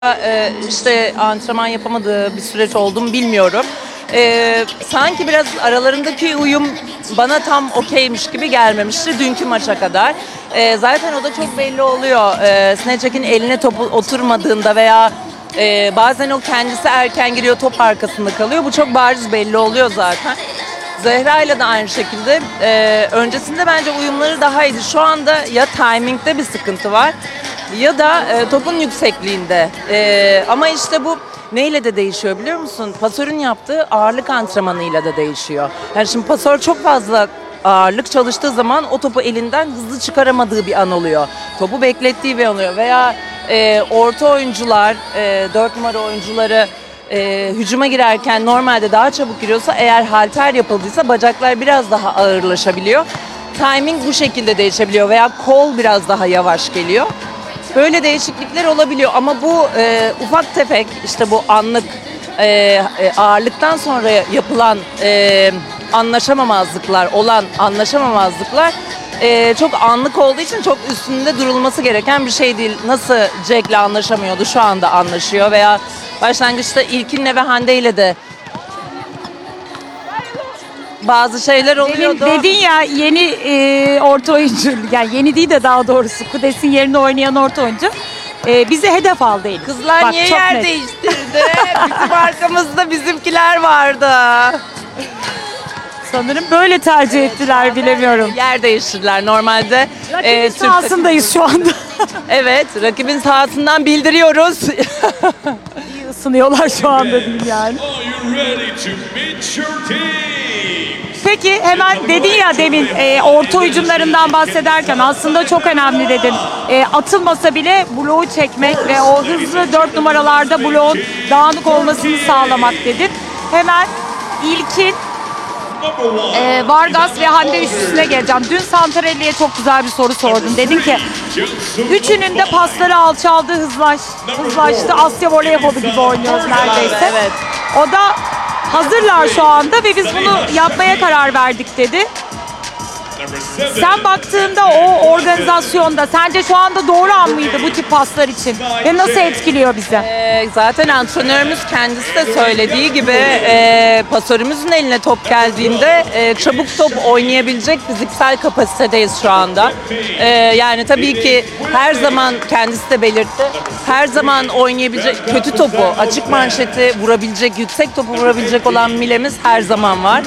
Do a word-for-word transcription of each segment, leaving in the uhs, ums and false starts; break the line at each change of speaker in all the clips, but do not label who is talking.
Ee, işte antrenman yapamadığı bir süreç oldu mu bilmiyorum. Ee, sanki biraz aralarındaki uyum bana tam okeymiş gibi gelmemişti dünkü maça kadar. Ee, zaten o da çok belli oluyor. Ee, Snatch'in eline topu oturmadığında veya e, bazen o kendisi erken giriyor, top arkasında kalıyor. Bu çok bariz belli oluyor zaten. Zehra ile de aynı şekilde. Ee, öncesinde bence uyumları daha iyiydi. Şu anda ya timingde bir sıkıntı var ya da e, topun yüksekliğinde. E, ama işte bu neyle de değişiyor biliyor musun? Pasörün yaptığı ağırlık antrenmanıyla da değişiyor. Yani şimdi pasör çok fazla ağırlık çalıştığı zaman o topu elinden hızlı çıkaramadığı bir an oluyor. Topu beklettiği bir an oluyor. Veya e, orta oyuncular, e, dört numara oyuncuları e, hücuma girerken normalde daha çabuk giriyorsa, eğer halter yapıldıysa bacaklar biraz daha ağırlaşabiliyor. Timing bu şekilde değişebiliyor veya kol biraz daha yavaş geliyor. Böyle değişiklikler olabiliyor ama bu e, ufak tefek işte bu anlık e, e, ağırlıktan sonra yapılan e, anlaşamamazlıklar olan anlaşamamazlıklar e, çok anlık olduğu için çok üstünde durulması gereken bir şey değil. Nasıl Jack'le anlaşamıyordu, şu anda anlaşıyor veya başlangıçta İlkin'le ve Hande'yle de bazı şeyler oluyordu.
Demin dedin ya yeni e, orta oyuncu, yani yeni değil de daha doğrusu Kudes'in yerine oynayan orta oyuncu e, bizi hedef aldı Elif.
Kızlar
Bak,
niye
çok
yer
net.
değiştirdi? Bizim arkamızda bizimkiler vardı.
Sanırım böyle tercih ettiler, bilemiyorum.
Yer değiştirdiler normalde.
Rakibin
e, Türk
sahasındayız şu anda.
Evet, rakibin sahasından bildiriyoruz.
İyi ısınıyorlar şu anda diyeyim yani.
Are you ready to meet your teams?
Peki hemen dedin ya demin e, orta hücumlarından bahsederken aslında çok önemli dedin. E, atılmasa bile bloğu çekmek ve o hızlı dört numaralarda bloğun dağınık olmasını sağlamak dedin. Hemen İlkin,
Number one.
e, Vargas ve Hande üçlüsüne geleceğim. Dün Santarelli'ye çok güzel bir soru sordum. Dedin ki üçünün de pasları alçaldı, hızlaş, hızlaştı. Asya voleybolu gibi oynuyoruz neredeyse.
Evet.
O da hazırlar şu anda ve biz bunu yapmaya karar verdik dedi.
Number seven.
Sen baktığında o organizasyonda sence şu anda doğru an mıydı bu tip paslar için? Ve nasıl etkiliyor bizi?
E, zaten antrenörümüz kendisi de söylediği gibi e, pasörümüzün eline top geldiğinde e, çabuk top oynayabilecek fiziksel kapasitedeyiz şu anda. E, yani tabii ki her zaman kendisi de belirtti. Her zaman oynayabilecek, kötü topu, açık manşeti vurabilecek, yüksek topu vurabilecek olan Mile'miz her zaman var.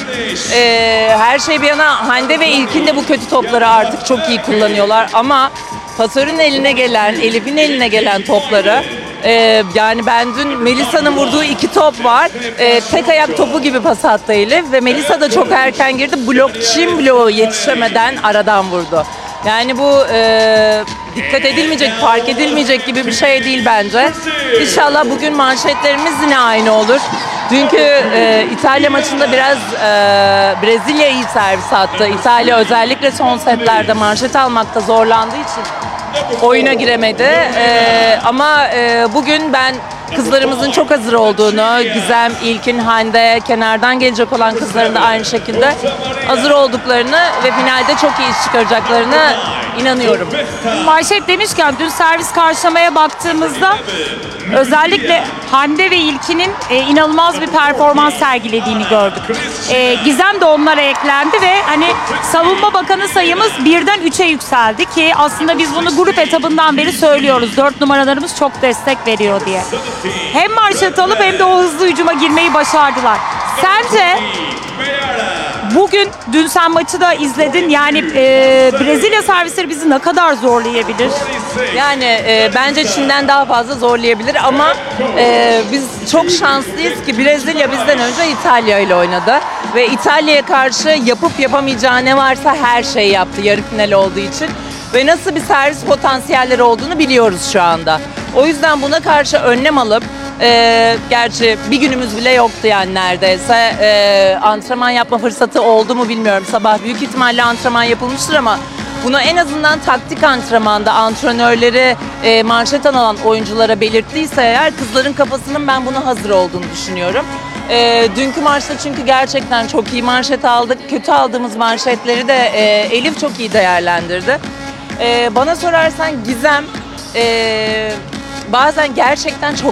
E, her şey bir yana Hande ve İlkin de bu kötü topları artık çok iyi kullanıyorlar ama pasörün eline gelen, Elif'in eline gelen topları, e, yani ben dün Melisa'nın vurduğu iki top var. E, tek ayak topu gibi pas attı Elif ve Melisa da çok erken girdi. Blok, çim bloğu yetişemeden aradan vurdu. Yani bu e, dikkat edilmeyecek, fark edilmeyecek gibi bir şey değil bence. İnşallah bugün manşetlerimiz yine aynı olur. Dünkü e, İtalya maçında biraz e, Brezilya iyi servis attı. İtalya özellikle son setlerde manşet almakta zorlandığı için oyuna giremedi. E, ama e, bugün ben kızlarımızın çok hazır olduğunu, Gizem, İlkin, Hande, kenardan gelecek olan kızların da aynı şekilde hazır olduklarını ve finalde çok iyi iş çıkaracaklarına inanıyorum.
Manşet demişken dün servis karşılamaya baktığımızda özellikle Hande ve İlkin'in e, inanılmaz bir performans sergilediğini gördük. E, Gizem de onlara eklendi ve hani savunma bakanı sayımız birden üçe yükseldi ki aslında biz bunu grup etabından beri söylüyoruz. Dört numaralarımız çok destek veriyor diye. Hem manşet alıp hem de o hızlı hücuma girmeyi başardılar. Sence bugün, dün sen maçı da izledin, yani e, Brezilya servisleri bizi ne kadar zorlayabilir?
Yani e, bence Çin'den daha fazla zorlayabilir ama e, biz çok şanslıyız ki Brezilya bizden önce İtalya ile oynadı. Ve İtalya'ya karşı yapıp yapamayacağı ne varsa her şeyi yaptı yarı final olduğu için. Ve nasıl bir servis potansiyelleri olduğunu biliyoruz şu anda. O yüzden buna karşı önlem alıp, e, gerçi bir günümüz bile yoktu yani neredeyse. E, antrenman yapma fırsatı oldu mu bilmiyorum. Sabah büyük ihtimalle antrenman yapılmıştır ama bunu en azından taktik antrenmanda antrenörleri e, manşetten alan oyunculara belirttiyse eğer, kızların kafasının ben buna hazır olduğunu düşünüyorum. E, dünkü maçta çünkü gerçekten çok iyi manşet aldık. Kötü aldığımız manşetleri de e, Elif çok iyi değerlendirdi. E, bana sorarsan Gizem e, bazen gerçekten çok